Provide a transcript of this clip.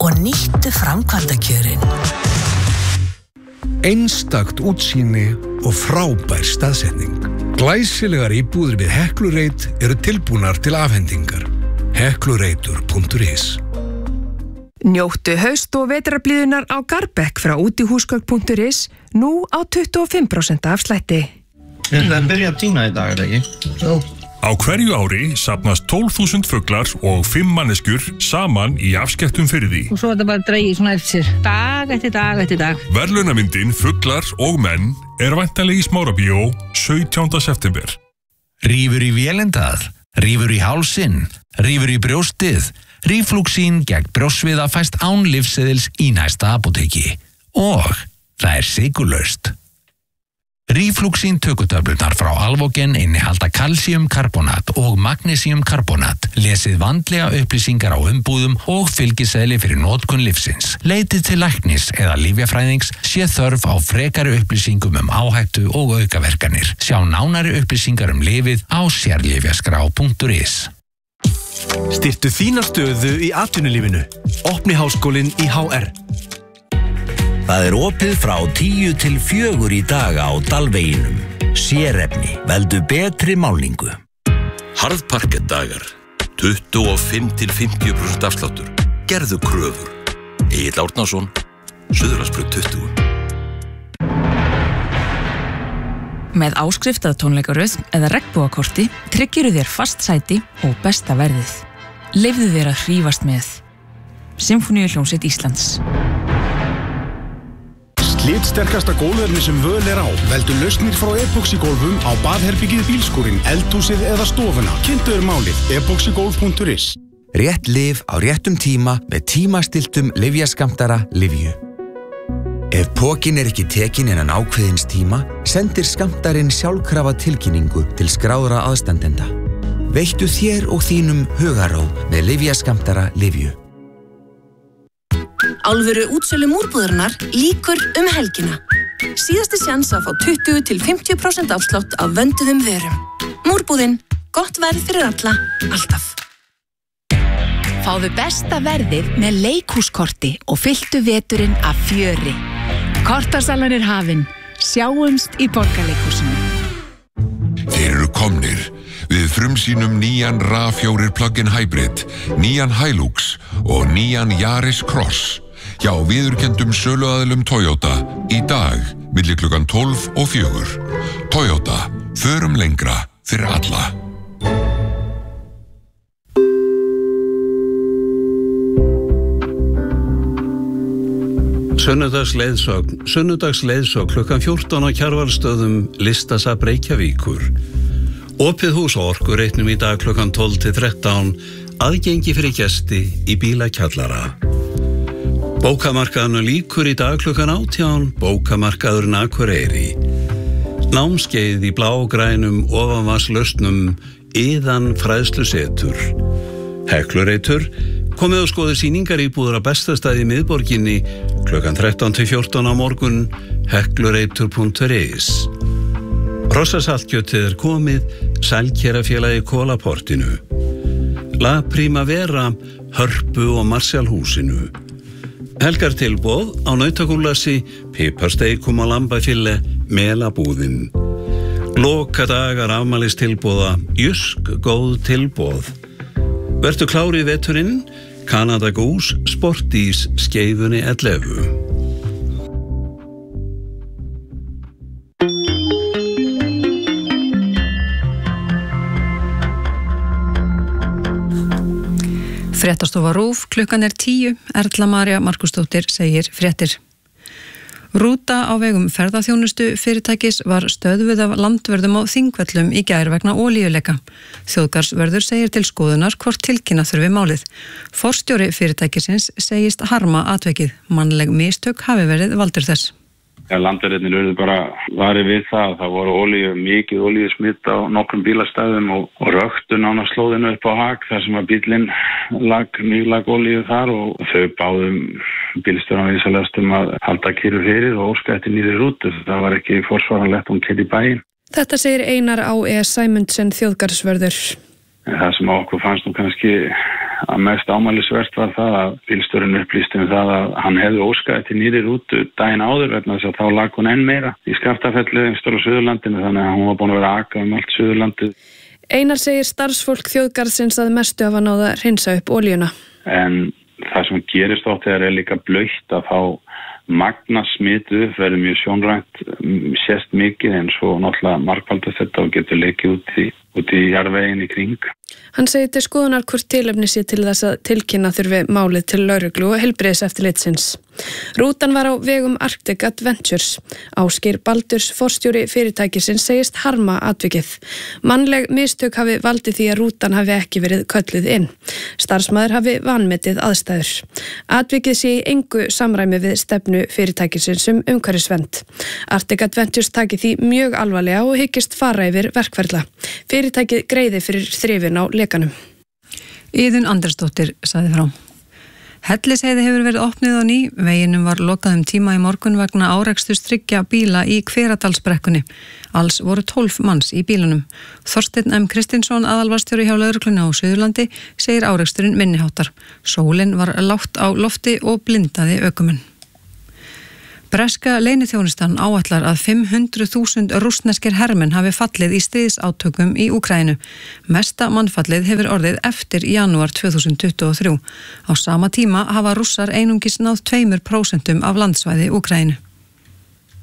og nýttu framkvæmdakjörin. Einstakt útsýni og frábær staðsetning. Glæsilegar íbúðir við Heklureit eru tilbúnar til afhendingar. heklureitur.is. Njóttu haust- og vetrarblíðunar á Garbekk frá útihúsgögn.is nú á 25% afslætti. Það byrja að tína í dag, ekki? Jó. Á hverju ári safnast 12.000 fuglar og 5 manneskjur saman í afskektum fyrir því. Og svo er þetta bara dregið svona eftir sér. Dag eftir dag eftir dag. Verðlaunamyndin Fuglar og menn er væntanleg í Smárabíó 17. september. Rífur í vélindað, rífur í hálsinn, rífur í brjóstið. Ríflúxín gegn brjóstsviða fæst án lyfseðils í næsta apóteki. Og það er sykurlaust. Ríflúxín tökutöflurnar frá Alvogen innihalda kalsíumkarbonat og magnesíumkarbonat. Lesið vandlega upplýsingar á umbúðum og fylgiseðli fyrir notkun lyfsins. Leitið til læknis eða lyfjafræðings sé þörf á frekari upplýsingum áhættu og aukaverkanir. Sjá nánari upplýsingar lyfið á sérlyfjaskrá.is. Styrktu þína stöðu í atvinnulífinu. Opni háskólinn í HR. Það er opið frá 10 til 4 í dag á Dalveginum. Sérefni, veldu betri málningu. Harðparkettdagar, 25 til 50% afsláttur. Gerðu kröfur. Egill Árnason, Suðurlandsbraut 20. Með áskrifað tónleikaröð eða regnbogakorti tryggiru þér fast sæti og besta verðið. Leyfðu þér að hrífast með. Sinfóníuhljómsveit Íslands. Slitsterkasta gólfefni sem völ er á. Veldu lausnir frá epoxygólfum á baðherbyggið, bílskúrinn, eldhúsið eða stofuna. Kynntu þér málið epoxygolf.is. Rétt lyf á réttum tíma með tímastiltum lyfjaskammtara Lyfju. Ef pokinn er ekki tekinn innan ákveðins tíma, sendir skammtarinn sjálfkrafa tilkynningu til skráðra aðstandenda. Veittu þér og þínum hugarró með lyfjaskammtara Lyfju. Alvöru útsölu múrbúðarinnar líkur helgina. Síðasti sjans að fá 20 til 50% afslátt af vönduðum vörum. Múrbúðin, gott verð fyrir alla, alltaf. Fáðu besta verðið með leikhúskorti og fylltu veturinn af fjöri. Kortasalan er hafin. Sjáumst í Borgarleikhúsinu. Þeir eru komnir. Við frumsýnum nýjan RAV4 plug-in hybrid, nýjan Hilux og nýjan Yaris Cross hjá viðurkenndum söluaðilum Toyota í dag milli klukkan 12 og 4. Toyota, förum lengra fyrir alla. Sunnudagsleiðsögn klukkan 14 á Kjarvalsstöðum Listasafn Reykjavíkur. Opið hús á Orkureitnum í dag klukkan 12 til 13, aðgengi fyrir gesti í bílakjallara. Bókamarkaðurinn lýkur í dag klukkan 18, bókamarkaðurinn Akureyri. Námskeið í blágrænum ofanvatnslausnum Iðan fræðslusetur. Heklureitur, komið og skoðið sýningar íbúðar á bestastæði í miðborginni klukkan 13 til 14 á morgun, heklureitur.is. Rossasaltkjötið er komið, Sælkerafélagi Kólaportinu. La Primavera, Hörpu og Marshallhúsinu. Helgartilboð á nautakúlasi, piparsteikum og lambafille, Melabúðin. Lokadagar afmælistilboða, Jysk góð tilboð. Vertu klári í veturinn, Canada Goose, Sportís, Skeifunni 11. Fréttastofa RÚV, klukkan er 10, Erla María Markusdóttir segir fréttir. Rúta á vegum ferðaþjónustu fyrirtækis var stöðvuð af landvörðum á Þingvöllum í gær vegna olíuleika. Þjóðgarðsvörður segir til skoðunar hvort tilkynna þurfi málið. Forstjóri fyrirtækisins segist harma atvikið. Mannleg mistök hafi verið valdur þess. Landverðirnir urðu bara varið við það. Það voru mikið olíusmitt á nokkrum bílastæðum og röktu nánast slóðinu upp á hak þar sem að bíllinn lag olíu þar og þau báðum bílstjórann vísalegast að halda kyrru fyrir og óska eftir nýrri rútu. Það var ekki forsvaranlegt kyrr í bæinn. Þetta segir Einar Á. Sæmundsen þjóðgarðsvörður. Það sem okkur fannst nú kannski að mest ámælisvert var það að bílstjórinn upplýsti það að hann hefði óskaði til nýri rútu daginn áður vegna þess að þá lag hún enn meira í Skaftafelli stóra Suðurlandinu þannig að hún var búin að vera að aka allt Suðurlandið. Einar segir starfsfólk þjóðgarðsins að mestu hafa náð að hreinsa upp olíuna. En það sem gerist oft þegar líka blautt að fá magna smitu verður mjög sjónrænt, sést mikið eins og náttúrulega margfaldast þetta og getur leikið út í jarðveginn í kring. Hann segir til skoðunar hvort tilefni sé til þess að tilkynna þurfi málið til lögreglu og heilbrigðiseftirlitsins. Rútan var á vegum Arctic Adventures. Ásgeir Baldurs, forstjóri fyrirtækisins, segist harma atvikið. Mannleg mistök hafi valdið því að rútan hafi ekki verið kölluð inn. Starfsmaður hafi vanmetið aðstæður. Atvikið sé í engu samræmi við stefnu fyrirtækisins umhverfisvernd. Arctic Adventures taki því mjög alvarlega og hyggist fara yfir verkferla. Fyrirtækið greiði fyrir þrifin á lekanum. Iðunn Andersdóttir sagði frá. Hellisheiði hefur verið opnið á ný, veginum var lokað tíma í morgun vegna áreksturs 3 bíla í Hveradalsbrekkunni. Alls voru 12 manns í bílunum. Þorsteinn M. Kristinsson, aðalvarstjóri hjá lögreglunni á Suðurlandi, segir áreksturinn minniháttar. Sólin var lágt á lofti og blindaði ökumenn. Breska leyniþjónustan áætlar að 500.000 rússneskir hermenn hafi fallið í stríðsátökum í Úkraínu. Mesta mannfallið hefur orðið eftir janúar 2023. Á sama tíma hafa rússar einungis náð 2% af landsvæði Úkraínu.